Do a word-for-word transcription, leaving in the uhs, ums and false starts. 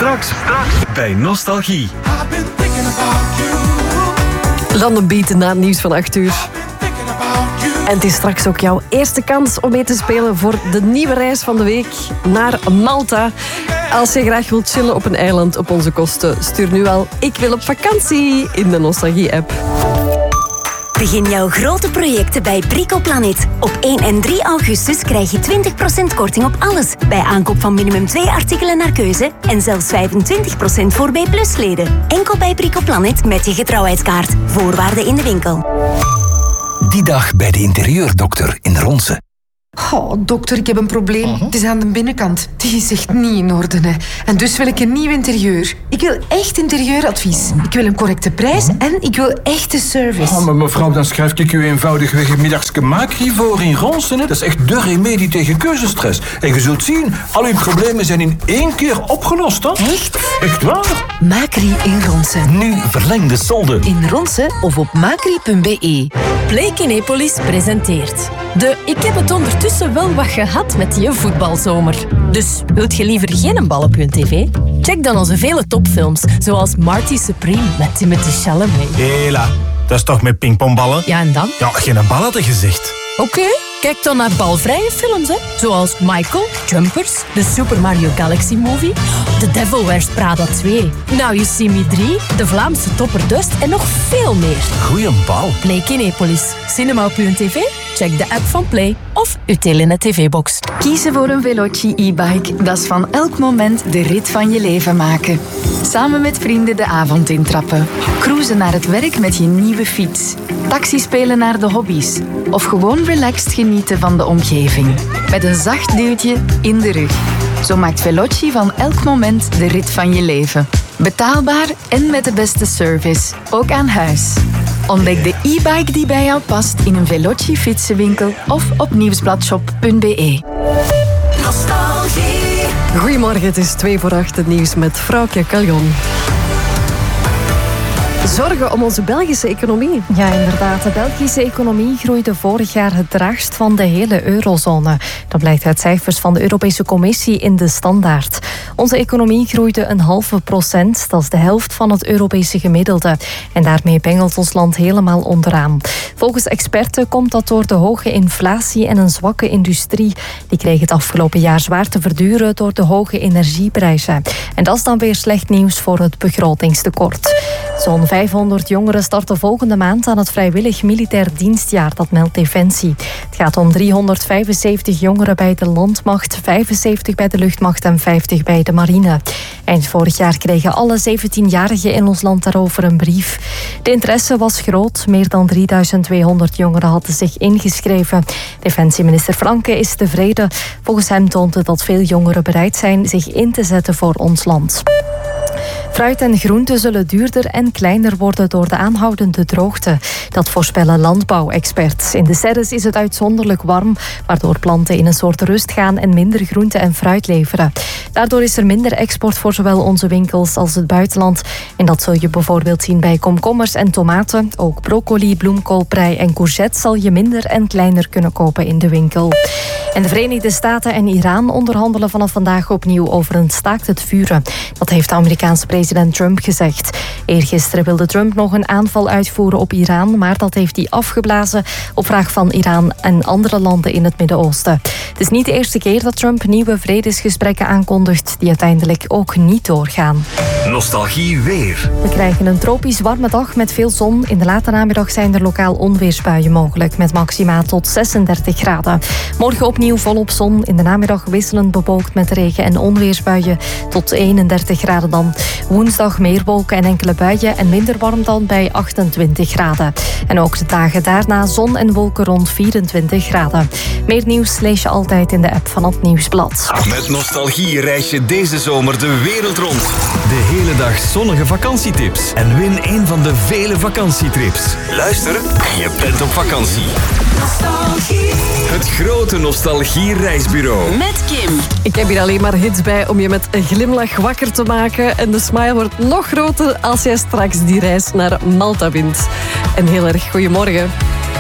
Straks, straks bij Nostalgie. London Beat na het nieuws van acht uur. En het is straks ook jouw eerste kans om mee te spelen voor de nieuwe reis van de week naar Malta. Als je graag wilt chillen op een eiland op onze kosten, stuur nu al Ik wil op vakantie in de Nostalgie-app. Begin jouw grote projecten bij Bricoplanet. Op één en drie augustus krijg je twintig procent korting op alles. Bij aankoop van minimum twee artikelen naar keuze. En zelfs vijfentwintig procent voor B plus leden. Enkel bij Bricoplanet met je getrouwheidskaart. Voorwaarden in de winkel. Die dag bij de interieurdokter in Ronse. Oh, dokter, ik heb een probleem. Uh-huh. Het is aan de binnenkant. Die is echt niet in orde. Hè. En dus wil ik een nieuw interieur. Ik wil echt interieuradvies. Ik wil een correcte prijs uh-huh. en ik wil echte service. Oh, maar mevrouw, dan schrijf ik u eenvoudigweg een middagske Macri voor in Ronsen. Dat is echt de remedie tegen keuzestress. En je zult zien, al uw problemen zijn in één keer opgelost. Hè? Echt? Echt waar? Macri in Ronsen. Nu verlengde solde. In Ronsen of op macri punt be. Play Kinepolis presenteert de Ik heb het ondertussen wel wat gehad met die voetbalzomer. Dus wilt je liever geen bal op je tv? Check dan onze vele topfilms, zoals Marty Supreme met Timothée Chalamet. Hela, dat is toch met pingpongballen? Ja, en dan? Ja, geen bal had je gezegd. Oké, okay. Kijk dan naar balvrije films, hè. Zoals Michael, Jumpers, de Super Mario Galaxy Movie, The Devil Wears Prada twee, Now You See Me drie, de Vlaamse Topper Dust en nog veel meer. Goeie bal. Play Kinepolis. Cinema op uw tv? Check de app van Play of uw Telenet tv-box. Kiezen voor een Veloci e-bike, dat is van elk moment de rit van je leven maken. Samen met vrienden de avond intrappen. Cruisen naar het werk met je nieuwe fiets. Taxi spelen naar de hobby's. Of gewoon relaxed genieten van de omgeving. Met een zacht duwtje in de rug. Zo maakt Veloci van elk moment de rit van je leven. Betaalbaar en met de beste service. Ook aan huis. Ontdek de e-bike die bij jou past in een Veloci fietsenwinkel of op nieuwsbladshop punt be. Nostalgie. Goedemorgen, het is twee voor acht, het nieuws met Frauke Caljon. Zorgen om onze Belgische economie. Ja, inderdaad. De Belgische economie groeide vorig jaar het traagst van de hele eurozone. Dat blijkt uit cijfers van de Europese Commissie in de Standaard. Onze economie groeide een halve procent. Dat is de helft van het Europese gemiddelde. En daarmee bengelt ons land helemaal onderaan. Volgens experten komt dat door de hoge inflatie en een zwakke industrie. Die kreeg het afgelopen jaar zwaar te verduren door de hoge energieprijzen. En dat is dan weer slecht nieuws voor het begrotingstekort. Zo'n vijfhonderd jongeren starten volgende maand aan het vrijwillig militair dienstjaar, dat meldt Defensie. Het gaat om driehonderdvijfenzeventig jongeren bij de landmacht, vijfenzeventig bij de luchtmacht en vijftig bij de marine. Eind vorig jaar kregen alle zeventienjarigen in ons land daarover een brief. De interesse was groot. Meer dan drieduizend tweehonderd jongeren hadden zich ingeschreven. Defensieminister Franke is tevreden. Volgens hem toont het dat veel jongeren bereid zijn zich in te zetten voor ons land. Fruit en groenten zullen duurder en kleiner worden door de aanhoudende droogte. Dat voorspellen landbouwexperts. In de Serres is het uitzonderlijk warm, waardoor planten in een soort rust gaan en minder groente en fruit leveren. Daardoor is er minder export voor zowel onze winkels als het buitenland. En dat zul je bijvoorbeeld zien bij komkommers en tomaten. Ook broccoli, bloemkool, prei en courgette zal je minder en kleiner kunnen kopen in de winkel. En de Verenigde Staten en Iran onderhandelen vanaf vandaag opnieuw over een staakt het vuren. Dat heeft de Amerikaanse president Trump gezegd. Eergisteren wilde Trump nog een aanval uitvoeren op Iran, maar dat heeft hij afgeblazen op vraag van Iran en andere landen in het Midden-Oosten. Het is niet de eerste keer dat Trump nieuwe vredesgesprekken aankondigt die uiteindelijk ook niet doorgaan. Nostalgie weer. We krijgen een tropisch warme dag met veel zon. In de late namiddag zijn er lokaal onweersbuien mogelijk met maxima tot zesendertig graden. Morgen opnieuw volop zon. In de namiddag wisselend bewolkt met regen- en onweersbuien tot eenendertig graden dan. Woensdag meer wolken en enkele buien en minder warm dan bij achtentwintig graden. En ook de dagen daarna zon en wolken rond vierentwintig graden. Meer nieuws lees je altijd in de app van het Nieuwsblad. Met Nostalgie reis je deze zomer de wereld rond. De hele dag zonnige vakantietips. En win een van de vele vakantietrips. Luister en je bent op vakantie. Nostalgie. Het grote Nostalgie-reisbureau. Met Kim. Ik heb hier alleen maar hits bij om je met een glimlach wakker te maken. En de smile wordt nog groter als jij straks die reis naar Malta wint. En heel erg goedemorgen.